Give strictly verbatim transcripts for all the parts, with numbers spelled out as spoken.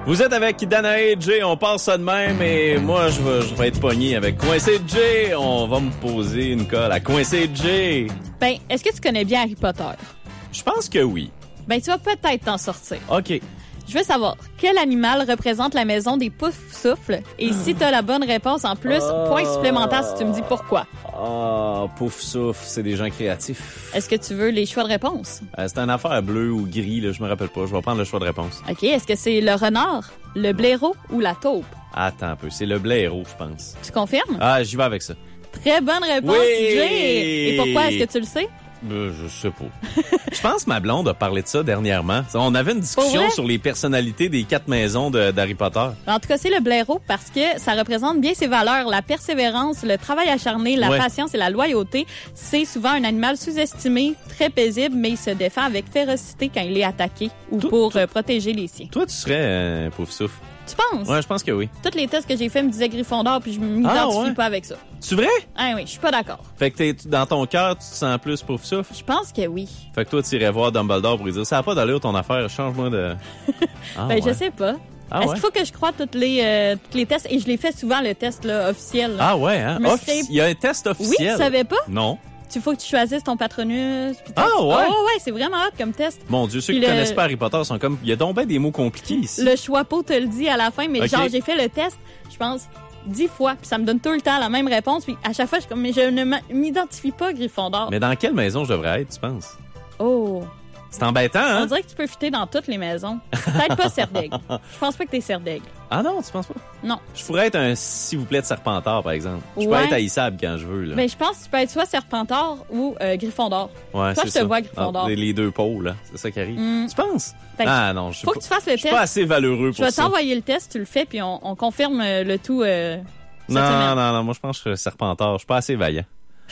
Vous êtes avec Danae, Jay, on passe ça de même et moi, je vais, je vais être pogné avec Coincé Jay. On va me poser une colle à Coincé Jay. Ben, est-ce que tu connais bien Harry Potter? Je pense que oui. Ben, tu vas peut-être t'en sortir. OK. Je veux savoir, quel animal représente la maison des Poufsouffles? Et ah. si t'as la bonne réponse en plus, ah. point supplémentaire si tu me dis pourquoi. Ah, Poufsouffle, c'est des gens créatifs. Est-ce que tu veux les choix de réponse? Euh, c'est une affaire bleu ou gris, là, je me rappelle pas. Je vais prendre le choix de réponse. OK, est-ce que c'est le renard, le blaireau ou la taupe? Attends un peu, c'est le blaireau, je pense. Tu confirmes? Ah, j'y vais avec ça. Très bonne réponse, oui! Jay! Et pourquoi, est-ce que tu le sais? Euh, je sais pas. Je pense que ma blonde a parlé de ça dernièrement. On avait une discussion sur les personnalités des quatre maisons de, d'Harry Potter. En tout cas, c'est le blaireau parce que ça représente bien ses valeurs, la persévérance, le travail acharné, la ouais. patience et la loyauté. C'est souvent un animal sous-estimé, très paisible, mais il se défend avec férocité quand il est attaqué ou toi, pour toi, protéger les siens. Toi, tu serais un Poufsouffle. Tu penses? Ouais, je pense que oui. Tous les tests que j'ai faits me disaient Gryffondor, puis je m'identifie ah, ouais. pas avec ça. C'est vrai? Ah oui, je suis pas d'accord. Fait que t'es, dans ton cœur, tu te sens plus Poufsouffle? Je pense que oui. Fait que toi, tu irais voir Dumbledore pour lui dire, ça n'a pas d'allure ton affaire, change-moi de... Ah, ben, ouais. je sais pas. Ah, Est-ce ouais? qu'il faut que je croie toutes les, euh, tous les tests? Et je l'ai fait souvent, le test là, officiel. Là. Ah ouais, hein? Offici- il y a un test officiel? Oui, tu savais pas? Non. Il faut que tu choisisses ton patronus. Ah ouais? Oh ouais, c'est vraiment hot comme test. Mon Dieu, ceux qui le... connaissent pas Harry Potter sont comme... Il y a donc ben des mots compliqués ici. Le choix-peau te le dit à la fin, mais okay. genre, j'ai fait le test, je pense, dix fois, puis ça me donne tout le temps la même réponse, puis à chaque fois, je suis comme, mais je ne m'identifie pas Gryffondor. Mais dans quelle maison je devrais être, tu penses? Oh... C'est embêtant, hein? On dirait que tu peux fitter dans toutes les maisons. Peut-être pas Serdaigle. Je pense pas que t'es Serdaigle. Ah non, tu penses pas? Non. Je pourrais être un s'il vous plaît de Serpentard, par exemple. Je ouais. peux être haïssable quand je veux, là. Mais je pense que tu peux être soit Serpentard ou euh, Gryffondor. Ouais, Toi, c'est je ça. te vois Gryffondor. Les, les deux pôles, là. C'est ça qui arrive. Mm. Tu penses? Fait ah non, je suis Faut pas, que tu fasses le test. Je suis pas assez valeureux pour ça. Je vais t'envoyer le test, tu le fais, puis on, on confirme le tout euh, cette non, semaine. Non, non, moi, je pense que je suis Serpentard. Je suis pas assez vaillant.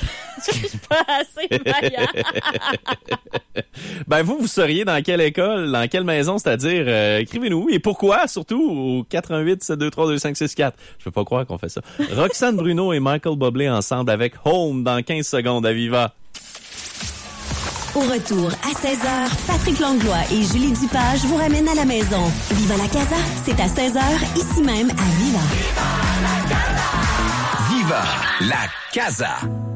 Je suis pas assez vaillant. Ben vous, vous seriez dans quelle école, dans quelle maison, c'est-à-dire, euh, écrivez-nous. Et pourquoi, surtout, au quatre un huit sept deux trois deux cinq six quatre. Je peux pas croire qu'on fait ça. Roxane Bruno et Michael Bublé ensemble avec Home dans quinze secondes à Viva. Au retour à seize heures, Patrick Langlois et Julie Dupage vous ramènent à la maison. Viva la Casa, c'est à seize heures, ici même à Viva. Viva la Casa. Viva la Casa.